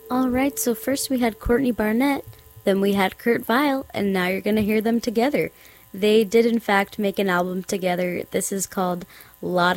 Alright, so first we had Courtney Barnett, then we had Kurt Vile, and now you're gonna hear them together. They did, in fact, make an album together. This is called Lot